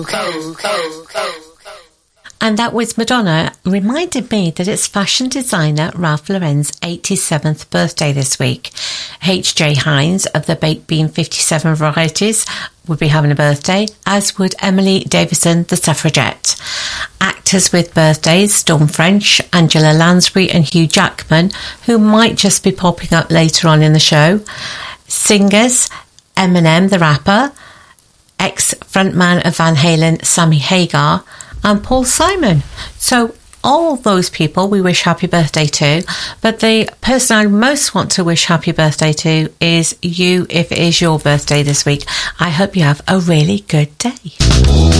And that was Madonna reminded me that it's fashion designer Ralph Lauren's 87th birthday this week. H.J. Hines of the Baked Bean 57 Varieties would be having a birthday, as would Emily Davison, the suffragette. Actors with birthdays, Dawn French, Angela Lansbury and Hugh Jackman, who might just be popping up later on in the show. Singers, Eminem the rapper, ex-frontman of Van Halen, Sammy Hagar, and Paul Simon. So all those people we wish happy birthday to, but the person I most want to wish happy birthday to is you, if it is your birthday this week. I hope you have a really good day.